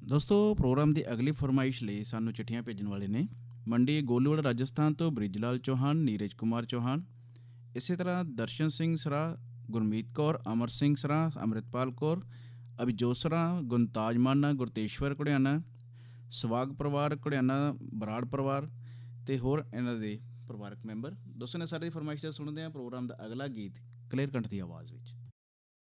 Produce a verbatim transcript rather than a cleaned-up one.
ਦੋਸਤੋ ਪ੍ਰੋਗਰਾਮ ਦੀ ਅਗਲੀ ਫਰਮਾਇਸ਼ ਲਈ ਸਾਨੂੰ ਚਿੱਠੀਆਂ ਭੇਜਣ ਵਾਲੇ ਨੇ ਮੰਡੀ ਗੋਲੂਵਾਲ ਰਾਜਸਥਾਨ ਤੋਂ ਬ੍ਰਿਜਲਾਲ ਚੌਹਾਨ, ਨੀਰਜ ਕੁਮਾਰ ਚੌਹਾਨ, ਇਸੇ ਤਰ੍ਹਾਂ ਦਰਸ਼ਨ ਸਿੰਘ ਸਰਾ, ਗੁਰਮੀਤ ਕੌਰ, ਅਮਰ ਸਿੰਘ ਸਰਾ, ਅੰਮ੍ਰਿਤਪਾਲ ਕੌਰ, ਅਭਿਜੋਤ ਸਰਾ, ਗੁਣਤਾਜ ਮਾਨਾ, ਗੁਰਤੇਸ਼ਵਰ ਘੁੜਿਆਣਾ, ਸਵਾਗ ਪਰਿਵਾਰ ਘੁੜਿਆਣਾ, ਬਰਾੜ ਪਰਿਵਾਰ ਅਤੇ ਹੋਰ ਇਹਨਾਂ ਦੇ ਪਰਿਵਾਰਕ ਮੈਂਬਰ। ਦੋਸਤੋ ਨੇ ਸਾਡੀ ਫਰਮਾਇਸ਼ ਸੁਣਦੇ ਹਾਂ ਪ੍ਰੋਗਰਾਮ ਦਾ ਅਗਲਾ ਗੀਤ ਕਲੀਅਰ ਕੰਠ ਦੀ ਆਵਾਜ਼ ਵਿੱਚ।